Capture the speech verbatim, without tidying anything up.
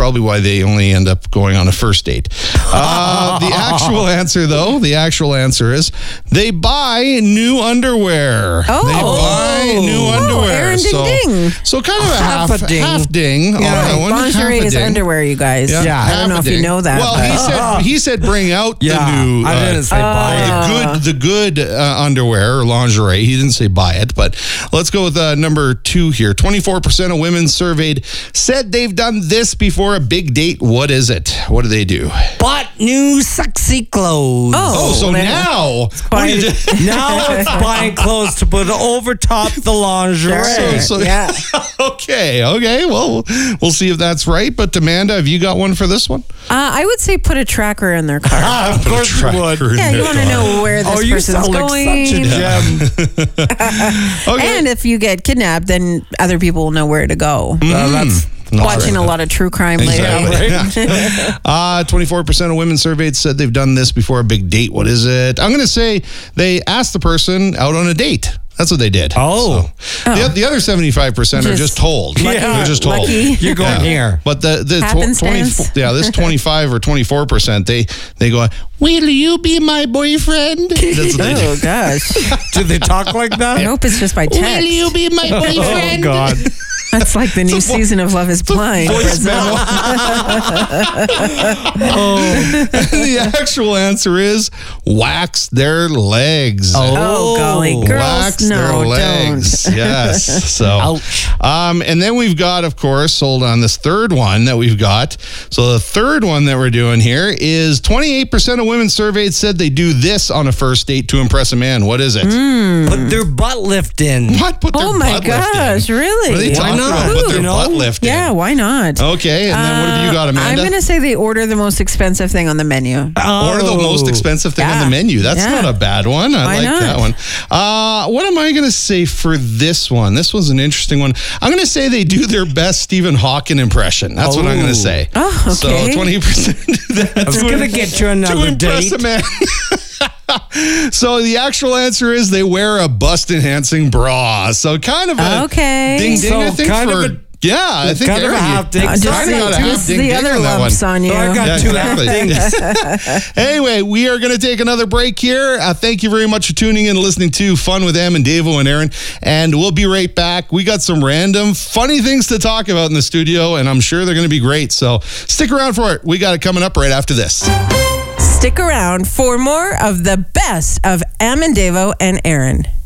probably why they only end up going on a first date. Uh, the actual answer, though, the actual answer is they buy new underwear. Oh. They buy new Oh, underwear. Aaron ding so, ding. so kind of a half, Half a ding. half ding on Yeah, that one. lingerie half a is ding. underwear, you guys. Yeah, I half don't know a if you ding. know that. Well, but- he said he said bring out Yeah, the new. I didn't say buy it. the good, the good uh, underwear or lingerie. He didn't say buy it, but let's go with uh, number two here. twenty-four percent of women surveyed said they've done this before a big date. What is it? What do they do? Bought new sexy clothes. Oh, so man. now, what do you do? Now it's buying clothes to put over top the lingerie. Sure. So- yeah. okay, okay. Well, we'll see if that's right. But Amanda, have you got one for this one? Uh, I would say put a tracker in their car. Ah, of Put a course you would. tracker in Yeah, you their want to car. know where this Oh, you person's sound going. like such a gem. Okay. And if you get kidnapped, then other people will know where to go. Uh, that's Not Watching right. a lot of true crime later. Exactly. Yeah. Uh, twenty-four percent of women surveyed said they've done this before a big date. What is it? I'm going to say they asked the person out on a date. That's what they did. Oh. So, The, the other seventy-five percent are Just just told. lucky- They're just told. lucky. You're going here. But the, the tw- Happenstance. twenty, yeah, this twenty-five or twenty-four percent, they, they go, will you be my boyfriend? That's what they do. Oh, gosh. Do they talk like I that? hope it's just by Will text. you be my Oh, boyfriend? God. That's like the new It's a vo- season of Love is Blind. Voice memo. The actual answer is wax their legs. Oh, golly. Girls, wax no, their legs. don't. Yes. So, Ouch. um, and then we've got, of course, hold on, this third one that we've got. So the third one that we're doing here is twenty-eight percent of women surveyed said they do this on a first date to impress a man. What is it? Put their butt lift in. What? Put their Oh, my butt lift in? gosh. Really? What are they talking not? about? Put their You know? butt lift Yeah, in. why not? Okay, and then what have you got, Uh, Amanda? I'm going to say they order the most expensive thing on the menu. Or the most expensive thing on Yeah. the menu. That's Yeah. not a bad one. I Why like not? that one. Uh, what am I going to say for this one? This was an interesting one. I'm going to say they do their best Stephen Hawking impression. That's what I'm going to say. Oh, okay. So twenty percent do that I was to, going to get you to another impress date. a man. So the actual answer is they wear a bust-enhancing bra. So kind of a Okay. ding ding. So I think kind for of a- yeah, I think kind of a Aaron, you- half ding. Uh, just Kinda the, got a half just ding the ding other on that lumps one. on you. So I got Yeah, two half exactly. Anyway, we are going to take another break here. Uh, thank you very much for tuning in and listening to Fun with Em and Davo and Aaron. And we'll be right back. We got some random funny things to talk about in the studio, and I'm sure they're going to be great. So stick around for it. We got it coming up right after this. Stick around for more of the best of Em and Davo and Aaron.